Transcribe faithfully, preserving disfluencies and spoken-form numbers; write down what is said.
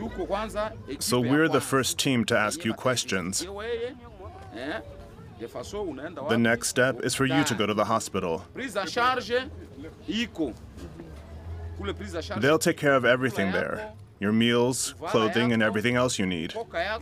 So we're the first team to ask you questions. The next step is for you to go to the hospital. They'll take care of everything there, your meals, clothing, and everything else you need.